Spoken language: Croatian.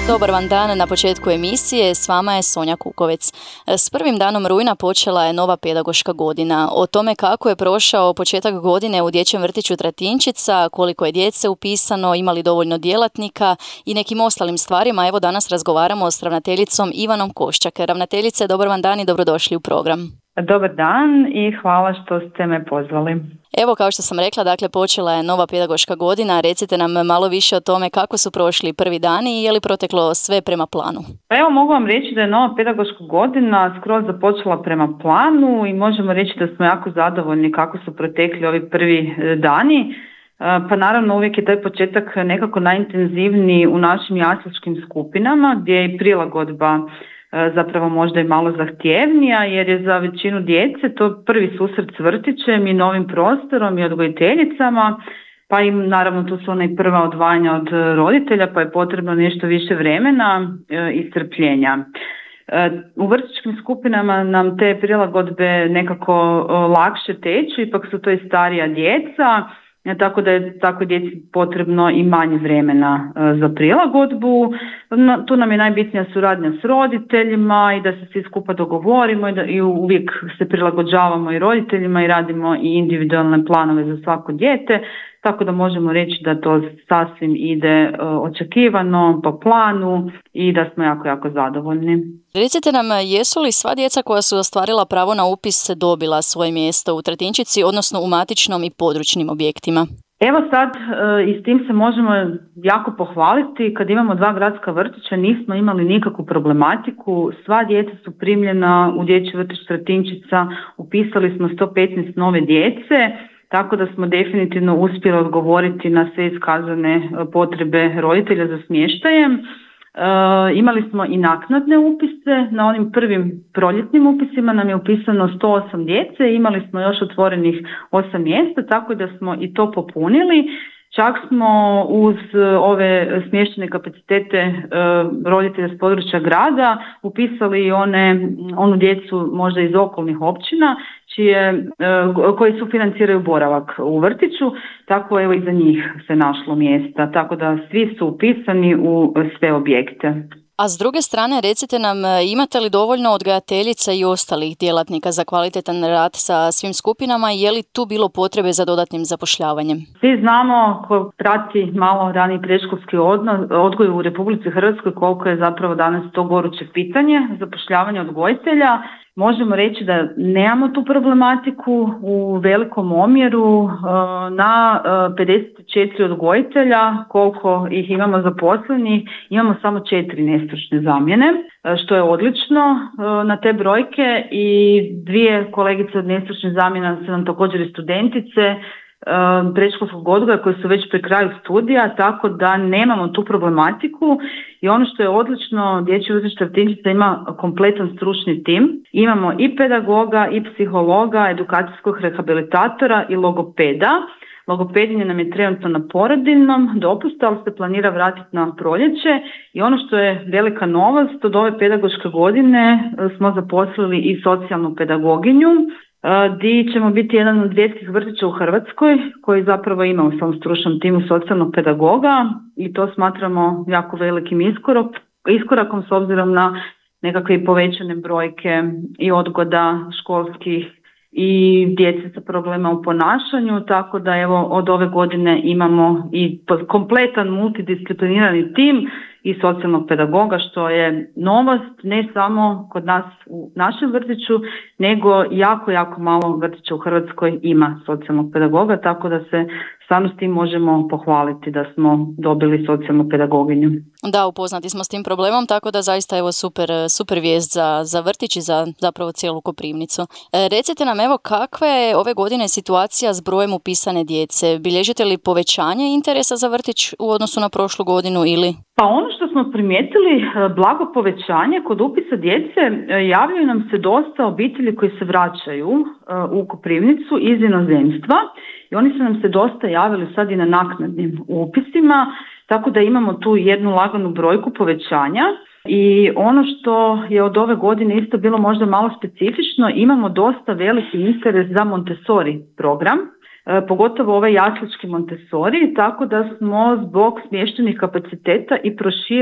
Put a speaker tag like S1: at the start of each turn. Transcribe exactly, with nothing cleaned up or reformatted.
S1: Dobar vam dan na početku emisije, s vama je Sonja Kukovec. S prvim danom rujna počela je nova pedagoška godina. O tome kako je prošao početak godine u dječjem vrtiću Tratinčica, koliko je djece upisano, ima li dovoljno djelatnika i nekim ostalim stvarima, evo danas razgovaramo s ravnateljicom Ivanom Koščak. Ravnateljice, dobar vam dan i dobrodošli u program.
S2: Dobar dan i hvala što ste me pozvali.
S1: Evo, kao što sam rekla, dakle, počela je nova pedagoška godina. Recite nam malo više o tome kako su prošli prvi dani i je li proteklo sve prema planu.
S2: Pa evo, mogu vam reći da je nova pedagoška godina skroz započela prema planu i možemo reći da smo jako zadovoljni kako su protekli ovi prvi dani. Pa naravno uvijek je taj početak nekako najintenzivniji u našim jasličkim skupinama gdje je prilagodba zapravo možda i malo zahtjevnija jer je za većinu djece to prvi susret s vrtićem i novim prostorom i odgojiteljicama, pa im naravno tu su ona i prva odvajanja od roditelja pa je potrebno nešto više vremena i strpljenja. U vrtićkim skupinama nam te prilagodbe nekako lakše teću, ipak su to i starija djeca, tako da je tako djeci potrebno i manje vremena za prilagodbu. No, tu nam je najbitnija suradnja s roditeljima i da se svi skupa dogovorimo i da i uvijek se prilagođavamo i roditeljima i radimo i individualne planove za svako dijete, tako da možemo reći da to sasvim ide očekivano po planu i da smo jako, jako zadovoljni.
S1: Recite nam, jesu li sva djeca koja su ostvarila pravo na upis dobila svoje mjesto u Tratinčici, odnosno u matičnom i područnim objektima?
S2: Evo sad i s tim se možemo jako pohvaliti. Kad imamo dva gradska vrtića nismo imali nikakvu problematiku. Sva djeca su primljena u dječji vrtić Tratinčica, upisali smo sto petnaest nove djece, tako da smo definitivno uspjeli odgovoriti na sve iskazane potrebe roditelja za smještajem. E, imali smo i naknadne upise, na onim prvim proljetnim upisima nam je upisano sto osam djece, imali smo još otvorenih osam mjesta, tako da smo i to popunili. Čak smo uz ove smještene kapacitete e, roditelja s područja grada upisali i one, onu djecu možda iz okolnih općina čije, e, koji sufinanciraju boravak u vrtiću, tako evo i za njih se našlo mjesta, tako da svi su upisani u sve objekte.
S1: A s druge strane, recite nam, imate li dovoljno odgajateljica i ostalih djelatnika za kvalitetan rad sa svim skupinama i je li tu bilo potrebe za dodatnim zapošljavanjem?
S2: Svi znamo, ko prati malo rani predškolski odgoj u Republici Hrvatskoj, koliko je zapravo danas to goruće pitanje zapošljavanja odgojitelja. Možemo reći da nemamo tu problematiku u velikom omjeru. Na pedeset četiri odgojitelja, koliko ih imamo zaposlenih, imamo samo četiri nestručne zamjene, što je odlično na te brojke, i dvije kolegice od nestručnih zamjena su nam također i studentice predškolskog odgoja koji su već pri kraju studija, tako da nemamo tu problematiku. I ono što je odlično, dječji vrtić Tratinčica ima kompletan stručni tim. Imamo i pedagoga, i psihologa, edukacijskog rehabilitatora i logopeda. Logopedinje nam je trenutno na porodiljnom dopustu, ali se planira vratiti na proljeće. I ono što je velika novost, od ove pedagoške godine smo zaposlili i socijalnu pedagoginju, di ćemo biti jedan od rijetkih vrtića u Hrvatskoj koji zapravo ima u svom stručnom timu socijalnog pedagoga, i to smatramo jako velikim iskorak, iskorakom s obzirom na nekakve povećane brojke i odgoda školskih i djece sa problema u ponašanju, tako da evo od ove godine imamo i kompletan multidisciplinirani tim i socijalnog pedagoga, što je novost ne samo kod nas u našem vrtiću, nego jako, jako malo vrtića u Hrvatskoj ima socijalnog pedagoga, tako da se samo s tim možemo pohvaliti da smo dobili socijalnu pedagoginju.
S1: Da, upoznati smo s tim problemom, tako da zaista evo super, super vijest za, za vrtić i za zapravo cijelu Koprivnicu. E, recite nam evo kakva je ove godine situacija s brojem upisane djece? Bilježite li povećanje interesa za vrtić u odnosu na prošlu godinu ili?
S2: Pa ono što smo primijetili, blago povećanje kod upisa djece, javljaju nam se dosta obitelji koji se vraćaju u Koprivnicu iz inozemstva i oni su nam se dosta javili sad i na naknadnim upisima, tako da imamo tu jednu laganu brojku povećanja. I ono što je od ove godine isto bilo možda malo specifično, imamo dosta veliki interes za Montessori program, pogotovo ovaj jaslički Montessori, tako da smo zbog smještenih kapaciteta i proširili